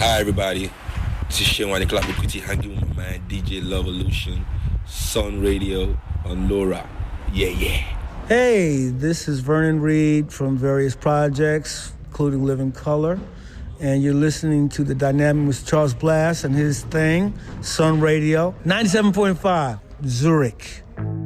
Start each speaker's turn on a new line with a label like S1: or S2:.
S1: Hi everybody, this is Shane Wani Klapukuti hanging with my man DJ Lovolution, Sun Radio on Laura. Yeah.
S2: Hey, this is Vernon Reed from various projects, including Living Color, and you're listening to The Dynamic with Charles Blass and his thing, Sun Radio, 97.5, Zurich.